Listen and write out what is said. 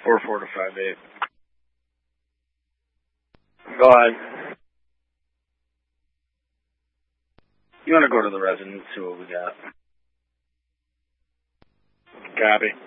44 to 58. Go ahead. You want to go to the residence, see what we got. Copy.